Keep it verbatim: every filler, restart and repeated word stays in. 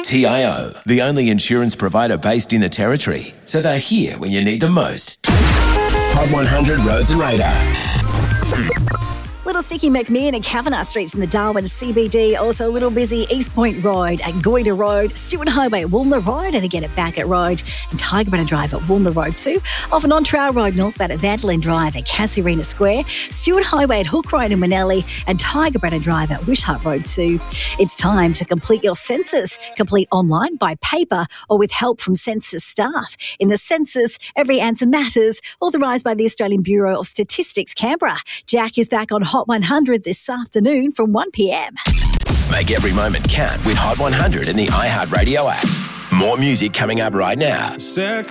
T I O, the only insurance provider based in the Territory, so they're here when you need them most. Hot one hundred Roads and Radar. Little sticky McMahon and Kavanagh Streets in the Darwin C B D. Also a little busy East Point Road and Goyder Road, Stewart Highway at Woolner Road, and again at Backett Road and Tiger Brennan Drive at Woolner Road too. Off and on Trail Road northbound at Vandalin Drive at Casuarina Square, Stewart Highway at Hook Road in Manelli, and Tiger Brennan Drive at Wishart Road too. It's time to complete your census. Complete online, by paper, or with help from census staff. In the census, every answer matters. Authorised by the Australian Bureau of Statistics, Canberra. Jack is back on Hot one hundred this afternoon from one p.m. Make every moment count with Hot one hundred in the iHeartRadio app. More music coming up right now.